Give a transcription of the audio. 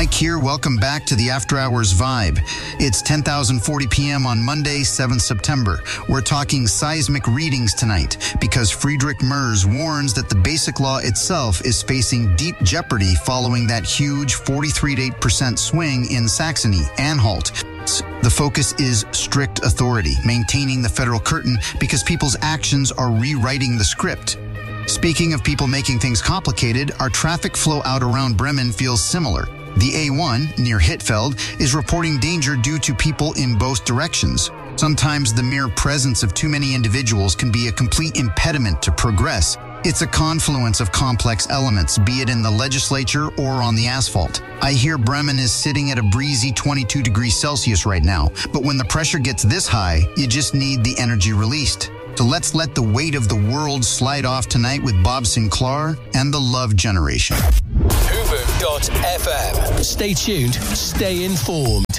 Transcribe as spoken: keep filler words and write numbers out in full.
Mike here. Welcome back to the After Hours Vibe. It's ten thousand forty p.m. on Monday, seventh of September. We're talking seismic readings tonight because Friedrich Merz warns that the Basic Law itself is facing deep jeopardy following that huge forty-three to eight percent swing in Saxony, Anhalt. The focus is strict authority, maintaining the federal curtain because people's actions are rewriting the script. Speaking of people making things complicated, our traffic flow out around Bremen feels similar. The A one, near Hittfeld, is reporting danger due to people in both directions. Sometimes the mere presence of too many individuals can be a complete impediment to progress. It's a confluence of complex elements, be it in the legislature or on the asphalt. I hear Bremen is sitting at a breezy twenty-two degrees Celsius right now, but when the pressure gets this high, you just need the energy released. So let's let the weight of the world slide off tonight with Bob Sinclair and the Love Generation. Hoover dot f m. Stay tuned, stay informed.